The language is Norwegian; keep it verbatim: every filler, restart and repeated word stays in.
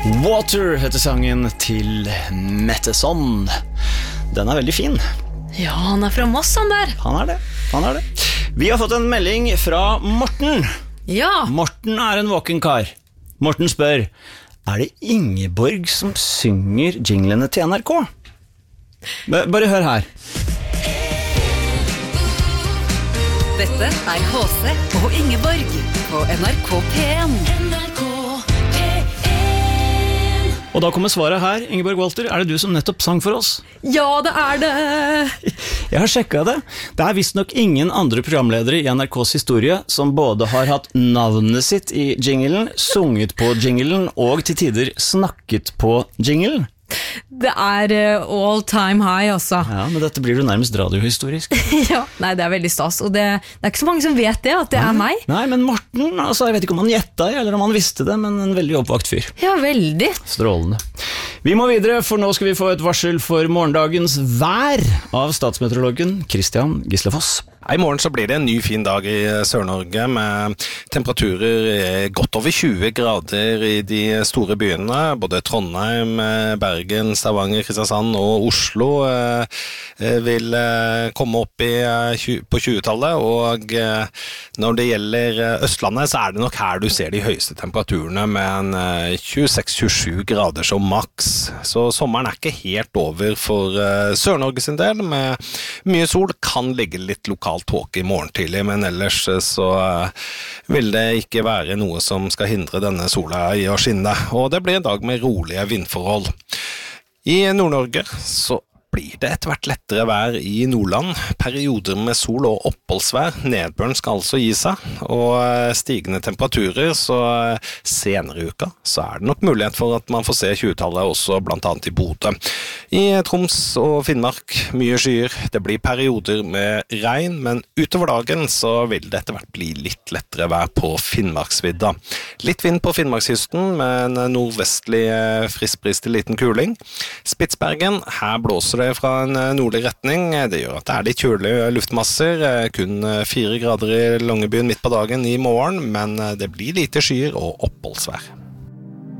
Water heter sangen til Metteson. Den er veldig fin. Ja, han er fra Moss, han der. Han er det, han er det. Vi har fått en melding fra Morten. Ja. Morten er en våken kar. Morten spør, er det Ingeborg som synger jinglene til N R K? Bare hør her. Dette er H C og Ingeborg på N R K P en. Og da kommer svaret her, Ingeborg Walter. Er det du som nettopp sang for oss? Ja, det er det. Jeg har sjekket det. Det er visst nok ingen andre programledere i N R K's historie som både har hatt navnet sitt i jinglen, sunget på jinglen og til tider snakket på jinglen. Det er uh, all time high, altså. Ja, men dette blir jo nærmest radiohistorisk. Ja, nei, det er veldig stas. Og det, det er ikke så mange som vet det, at det nei, er meg. Nei, men Morten, altså, jeg vet ikke om han gjettet eller om han visste det, men en veldig oppvakt fyr. Ja, veldig. Strålende. Vi må videre, for nå skal vi få et varsel for morgendagens vær av statsmeteorologen Christian Gislefoss. I morgen så blir det en ny fin dag i Sør-Norge med temperaturer godt over tjue grader i de store byene. Både Trondheim, Bergen, Stavanger, Kristiansand og Oslo vil komme opp i, på tjue-tallet. Og når det gjelder Østlandet så er det nok her du ser de høyeste temperaturene med en tjueseks til tjuesju grader som maks. Så sommeren er ikke helt over for Sør-Norge sin del. Med mye sol kan ligge litt lokalt tåke i morgen tidlig, men ellers så vil det ikke være noe som skal hindre denne sola i å skinne. Og det blir en dag med rolige vindforhold. I Nord-Norge så blir det etter hvert lettere vær i Nordland. Perioder med sol og oppholdsvær. Nedbøren skal altså gi seg, og stigende temperaturer, så senere i uka så er det nok mulighet for at man får se tjue-tallet også blant annet i Bodø. I Troms og Finnmark mye skyer. Det blir perioder med regn, men utover dagen så vil det etter hvert bli litt lettere vær på Finnmarksvidda. Litt vind på Finnmarkskysten med en nordvestlig friskbris til liten kuling. Spitsbergen, her blåser det fra en nordlig retning. Det gjør at det er litt kjølige luftmasser, kun fire grader i Longyearbyen midt på dagen i morgen, men det blir lite skyer og oppholdsvær.